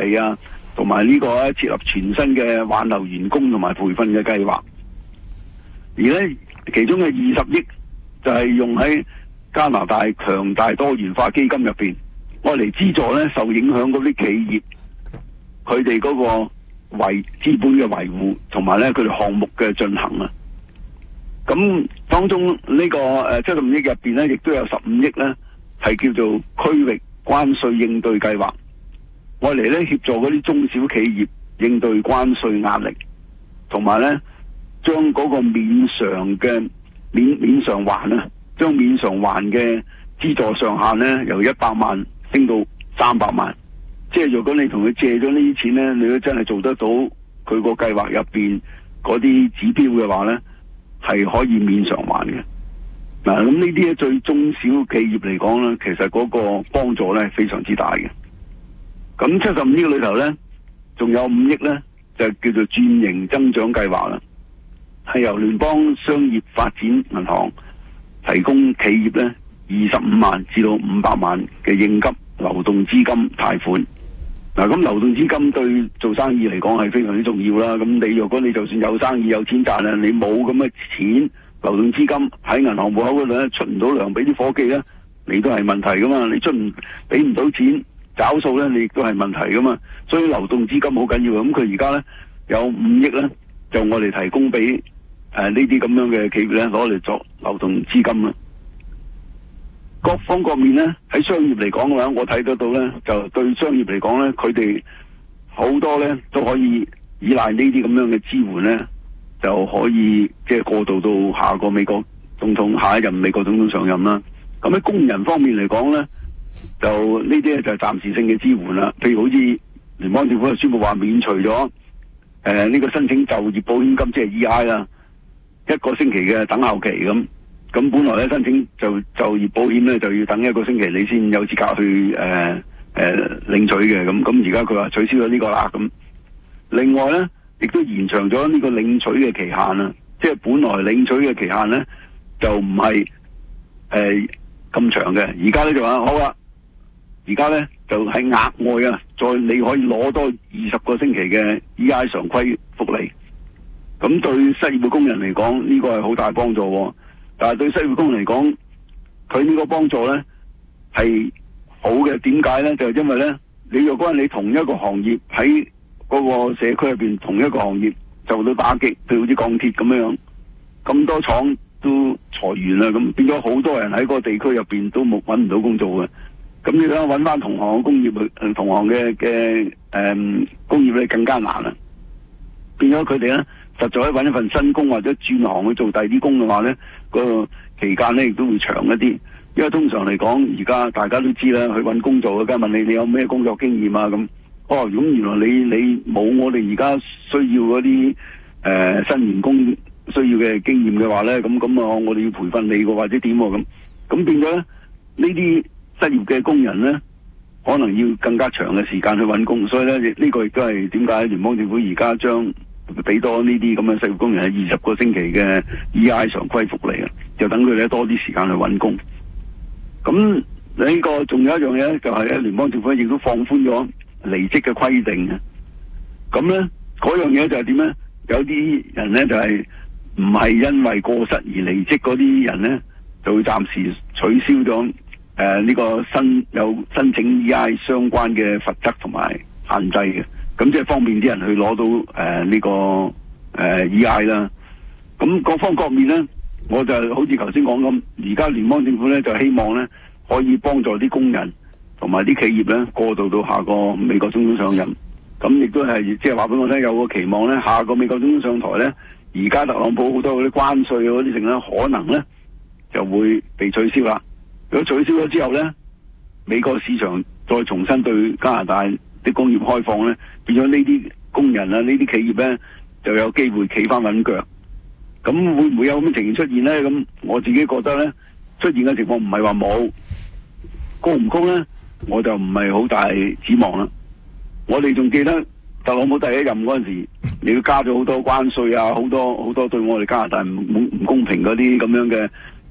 備啊，同埋呢個設立全新嘅挽留員工同埋培訓嘅計劃。而呢其中嘅20億就係用喺加拿大強大多元化基金入邊，我嚟資助呢受影響嗰啲企業，佢哋嗰個資本嘅維護，同埋呢佢哋項目嘅進行啊。咁當中呢個75億入邊呢，亦都有15億呢係叫做區域關稅應對計劃，我嚟呢協助嗰啲中小企業應對關稅壓力，同埋呢將嗰個免償還啊，將免償還嘅資助上限呢由100萬升到300萬。即係如果你同佢借咗呢啲錢呢，你都真係做得到佢個計劃入邊嗰啲指標嘅話呢，係可以免償還嘅。嗱，咁呢啲咧對中小企業嚟講呢，其實嗰個幫助呢非常之大嘅。咁75億裏頭呢，仲有5億呢，就叫做轉型增長計劃啦，係由聯邦商業發展銀行提供企業呢25萬至到500萬嘅應急流動資金貸款。嗱，咁流動資金對做生意嚟講係非常之重要啦。咁你若果你就算有生意有錢賺啦，你冇咁嘅錢流動資金喺銀行戶口嗰度咧，出唔到糧俾啲伙計咧，你都係問題噶嘛。你俾唔到錢找數咧，你亦都係問題噶嘛。所以流動資金好緊要。咁佢而家咧有5億咧，就我哋提供俾呢啲咁樣嘅企業咧，攞嚟作流動資金啦。各方各面咧，喺商業嚟講嘅話，我睇得到咧，就對商業嚟講咧，佢哋好多咧都可以依賴呢啲咁樣嘅支援咧，就可以即係過渡到下一任美國總統上任啦。咁喺工人方面嚟講咧，就呢啲咧就係暫時性嘅支援啦。譬如好似聯邦政府就宣布話免除咗呢個申請就業保險金，即係 EI 啦，1個星期嘅等候期咁。咁本來咧申請就業保險咧就要等1個星期，你先有資格去領取嘅。咁而家佢話取消咗呢個啦。咁另外咧，亦都延長咗呢個領取嘅期限啦。即係本來領取嘅期限咧就唔係咁長嘅。而家咧就話好啦，而家咧就係額外啊，再你可以攞多20個星期嘅 EI 常規福利。咁對失業嘅工人嚟講，呢個係好大幫助。但係對失業工人嚟講，佢呢個幫助咧係好嘅。點解咧？就係因為咧，你若果你同一個行業喺嗰個社區入邊同一個行業受到打擊，譬如好似鋼鐵咁樣，咁多廠都裁員啦，咁變咗好多人喺嗰個地區入邊都揾唔到工作嘅。咁你想揾翻同行嘅工業，同行嘅工業咧更加難啦。變咗佢哋咧，實在可以揾一份新工或者轉行去做第二啲工嘅話咧，個期間咧亦都會長一啲。因為通常嚟講，而家大家都知啦，去揾工作嘅，梗係問你有咩工作經驗啊咁。哦，咁原來你冇我哋而家需要嗰啲新員工需要嘅經驗嘅話咧，咁我哋要培訓你嘅或者點喎咁變咗咧，呢啲失業嘅工人咧，可能要更加長嘅時間去揾工。所以咧，呢個亦都係點解聯邦政府而家將俾多呢啲咁嘅失業工人係20個星期嘅 EI 常規福利啊，就等佢哋多啲時間去揾工。咁呢個仲有一樣嘢咧，就係咧聯邦政府亦都放寬咗離職嘅規定嘅。咁咧嗰樣嘢就係點咧？有啲人咧就係唔係因為過失而離職嗰啲人咧，就會暫時取消咗呢個申請 EI 相關嘅罰則同埋限制嘅。咁即係方便啲人去攞到呢個EI 啦。咁各方各面咧，我就好似頭先講咁，而家聯邦政府咧就希望咧可以幫助啲工人同埋啲企業咧過渡到下個美國總統上任。咁亦都係即係話俾我聽，有個期望咧，下個美國總統上台咧，而家特朗普好多嗰啲關稅嗰啲剩咧，可能咧就會被取消啦。如果取消咗之後咧，美國市場再重新對加拿大啲工業開放咧，變咗呢啲工人啊，呢啲企業咧就有機會企翻穩腳。咁會唔會有咁嘅情形出現咧？咁我自己覺得咧，出現嘅情況唔係話冇，高唔高咧，我就唔係好大指望啦。我哋仲記得特朗普第一任嗰陣時，你要加咗好多關稅啊，好多對我哋加拿大唔公平嗰啲咁樣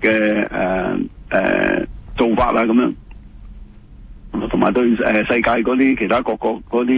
嘅做法啦，咁樣，同埋對世界嗰啲其他各國嗰啲。